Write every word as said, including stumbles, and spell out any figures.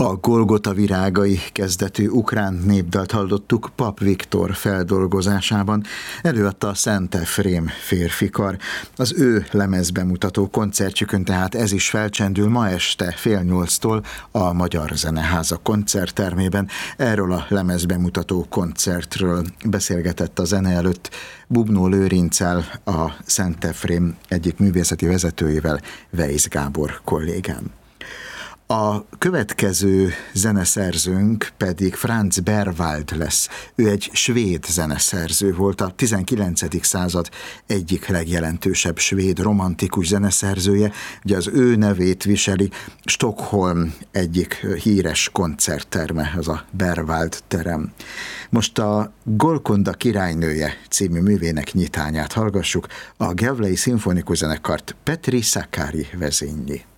A Golgota virágai kezdetű ukrán népdalt hallottuk Pap Viktor feldolgozásában. Előadta a Szent Efrém férfikar. Az ő lemezbemutató koncertjükön tehát ez is felcsendül ma este fél nyolctól a Magyar Zeneháza koncerttermében. Erről a lemezbemutató koncertről beszélgetett a zene előtt Bubnó Lőrinccel, a Szent Efrém egyik művészeti vezetőjével, Weisz Gábor kollégám. A következő zeneszerzőnk pedig Franz Berwald lesz. Ő egy svéd zeneszerző volt, a tizenkilencedik század egyik legjelentősebb svéd romantikus zeneszerzője. Ugye az ő nevét viseli Stockholm egyik híres koncertterme, az a Berwald terem. Most a Golkonda királynője című művének nyitányát hallgassuk, a Gävlei szimfonikus zenekart Petri Sakari vezényli.